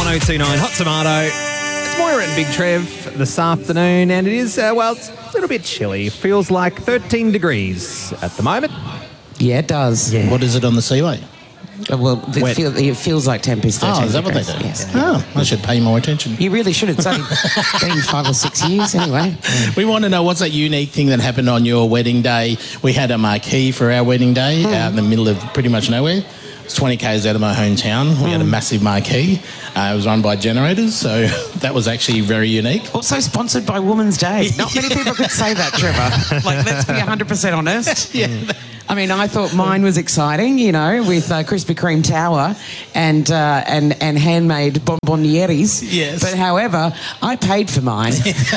1029 Hot Tomato. It's Moira and Big Trev this afternoon, and it is, it's a little bit chilly. Feels like 13 degrees at the moment. Yeah, it does. Yeah. What is it on the seaway? Well, it feels like temp is 13 Oh, is that what they degrees. do? Yes. Oh, I should pay more attention. You really should. It's only been 5 or 6 years anyway. We want to know what's that unique thing that happened on your wedding day. We had a marquee for our wedding day out in the middle of pretty much nowhere. It's 20 k's out of my hometown. We had a massive marquee. It was run by Generators, so that was actually very unique. Also sponsored by Women's Day. Not many people could say that, Trevor. Like, let's be 100% honest. Yeah. I mean, I thought mine was exciting, you know, with Krispy Kreme Tower and handmade bonbonieres. Yes. But however, I paid for mine.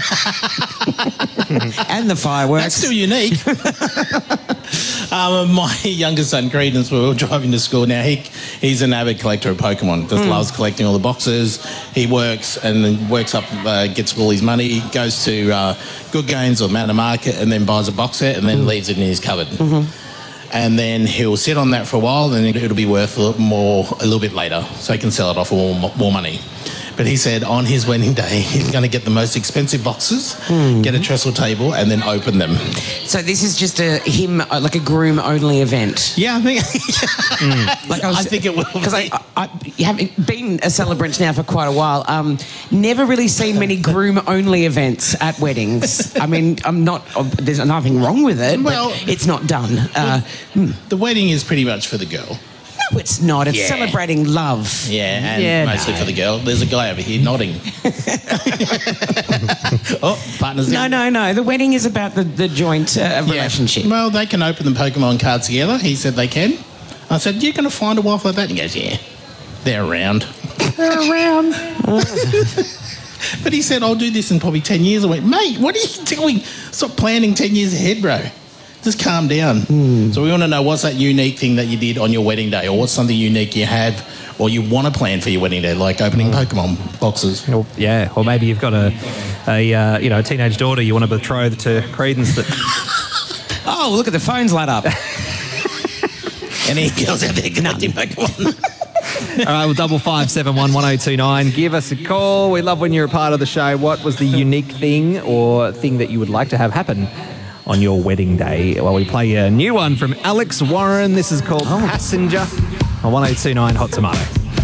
And the fireworks. That's still unique. My youngest son, Credence, we were driving to school. Now, he's an avid collector of Pokemon. Just loves collecting all the boxes. He works and then works up, gets all his money, goes to Good Games or Manor Market and then buys a box set and then leaves it in his cupboard. And then he'll sit on that for a while and it'll be worth a little bit later, so he can sell it off for more money. But he said on his wedding day, he's going to get the most expensive boxes, get a trestle table, and then open them. So this is just like a groom-only event. Yeah, I think. Like I think it will. Because I having been a celebrant now for quite a while, never really seen many groom-only events at weddings. I mean, there's nothing wrong with it, but it's not done. The wedding is pretty much for the girl. No, it's not. It's celebrating love. Yeah, and mostly for the girl. There's a guy over here nodding. Partners. No. The wedding is about the joint relationship. Well, they can open the Pokemon cards together. He said they can. I said, you're going to find a wife like that? And he goes, yeah, they're around. But he said, I'll do this in probably 10 years. I went, mate, what are you doing? Stop planning 10 years ahead, bro. Just calm down. So we want to know what's that unique thing that you did on your wedding day, or what's something unique you have or you want to plan for your wedding day, like opening Pokemon boxes. Or maybe you've got a teenage daughter you want to betroth to Credence. Oh, look at the phones light up. Any girls out there collecting Pokemon? All right, well, 5571 1029. Give us a call. We love when you're a part of the show. What was the unique thing or thing that you would like to have happen on your wedding day? Well, we play a new one from Alex Warren. This is called Passenger on 1029 Hot Tomato.